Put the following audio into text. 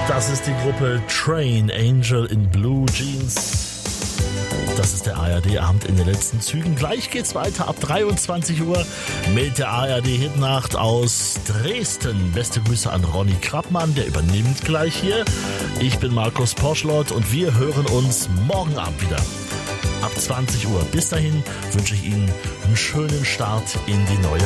Das ist die Gruppe Train, Angel in Blue Jeans. Das ist der ARD-Abend in den letzten Zügen. Gleich geht's weiter ab 23 Uhr mit der ARD-Hitnacht aus Dresden. Beste Grüße an Ronny Krappmann, der übernimmt gleich hier. Ich bin Markus Porschlott und wir hören uns morgen Abend wieder ab 20 Uhr. Bis dahin wünsche ich Ihnen einen schönen Start in die neue